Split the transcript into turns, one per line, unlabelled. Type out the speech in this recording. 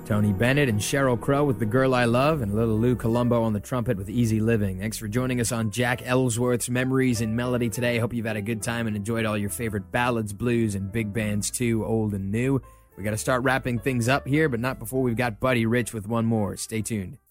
Tony Bennett and Sheryl Crow with The Girl I Love, and little Lou Colombo on the trumpet with Easy Living. Thanks for joining us on Jack Ellsworth's Memories in Melody today. Hope you've had a good time and enjoyed all your favorite ballads, blues, and big bands too, old and new. We got to start wrapping things up here, but not before we've got Buddy Rich with one more. Stay tuned.